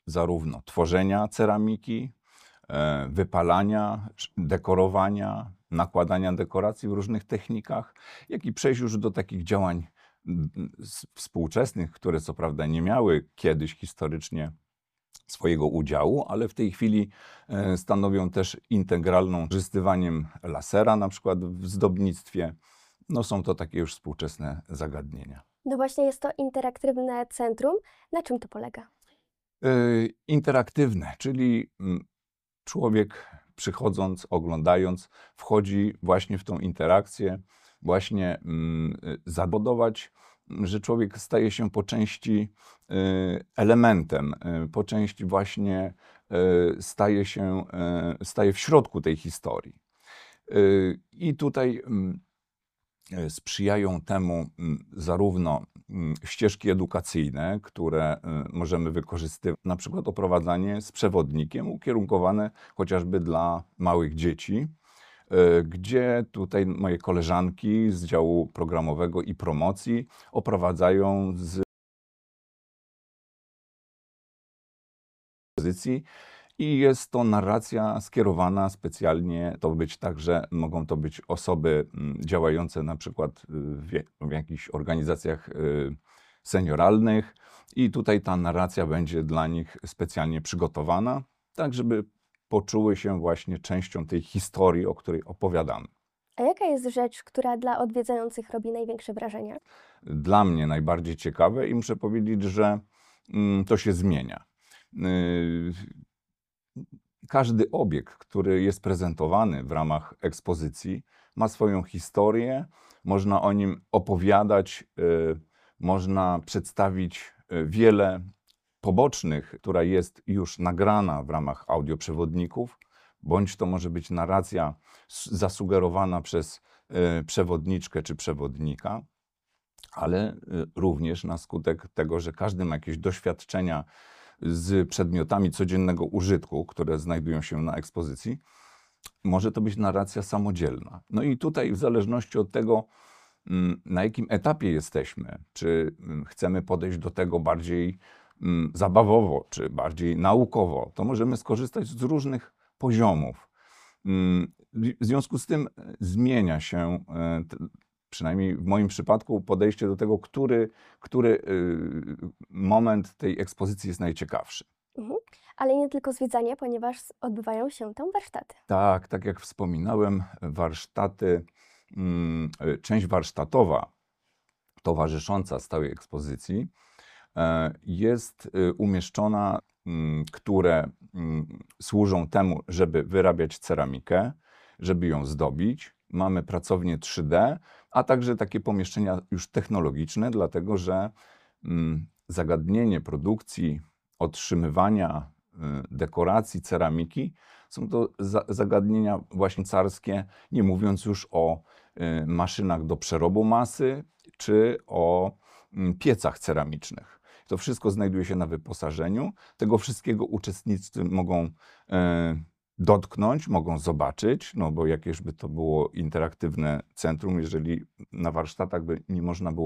zarówno tworzenia ceramiki, wypalania, dekorowania, nakładania dekoracji w różnych technikach, jak i przejść już do takich działań współczesnych, które co prawda nie miały kiedyś historycznie swojego udziału, ale w tej chwili stanowią też integralną wykorzystywaniem lasera, na przykład w zdobnictwie. No są to takie już współczesne zagadnienia. No właśnie, jest to interaktywne centrum. Na czym to polega? Interaktywne, czyli człowiek przychodząc, oglądając, wchodzi właśnie w tą interakcję, właśnie zabudować, że człowiek staje się po części elementem, po części właśnie staje w środku tej historii. I tutaj sprzyjają temu zarówno ścieżki edukacyjne, które możemy wykorzystywać, na przykład oprowadzanie z przewodnikiem ukierunkowane chociażby dla małych dzieci, gdzie tutaj moje koleżanki z działu programowego i promocji oprowadzają z pozycji. I jest to narracja skierowana specjalnie, mogą to być osoby działające na przykład w jakichś organizacjach senioralnych i tutaj ta narracja będzie dla nich specjalnie przygotowana, tak żeby poczuły się właśnie częścią tej historii, o której opowiadamy. A jaka jest rzecz, która dla odwiedzających robi największe wrażenie? Dla mnie najbardziej ciekawe i muszę powiedzieć, że to się zmienia. Każdy obiekt, który jest prezentowany w ramach ekspozycji, ma swoją historię, można o nim opowiadać, można przedstawić wiele pobocznych, która jest już nagrana w ramach audioprzewodników, bądź to może być narracja zasugerowana przez przewodniczkę czy przewodnika, ale również na skutek tego, że każdy ma jakieś doświadczenia z przedmiotami codziennego użytku, które znajdują się na ekspozycji, może to być narracja samodzielna. No i tutaj w zależności od tego, na jakim etapie jesteśmy, czy chcemy podejść do tego bardziej zabawowo, czy bardziej naukowo, to możemy skorzystać z różnych poziomów. W związku z tym zmienia się, przynajmniej w moim przypadku, podejście do tego, który moment tej ekspozycji jest najciekawszy. Ale nie tylko zwiedzanie, ponieważ odbywają się tam warsztaty. Tak jak wspominałem, warsztaty, część warsztatowa towarzysząca stałej ekspozycji jest umieszczona, które służą temu, żeby wyrabiać ceramikę, żeby ją zdobić. Mamy pracownię 3D, a także takie pomieszczenia już technologiczne, dlatego że zagadnienie produkcji, otrzymywania dekoracji ceramiki są to zagadnienia właśnie carskie, nie mówiąc już o maszynach do przerobu masy czy o piecach ceramicznych. To wszystko znajduje się na wyposażeniu. Tego wszystkiego uczestnicy mogą dotknąć, mogą zobaczyć, no bo jakież by to było interaktywne centrum, jeżeli na warsztatach by nie można było